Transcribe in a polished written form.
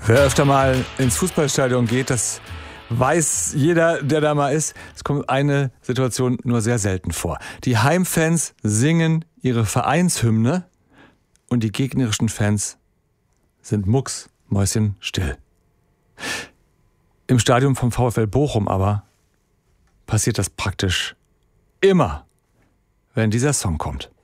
Wer öfter mal ins Fußballstadion geht, das weiß jeder, der da mal ist. Es kommt eine Situation nur sehr selten vor. Die Heimfans singen ihre Vereinshymne und die gegnerischen Fans sind mucksmäuschenstill. Im Stadion vom VfL Bochum aber passiert das praktisch immer, wenn dieser Song kommt.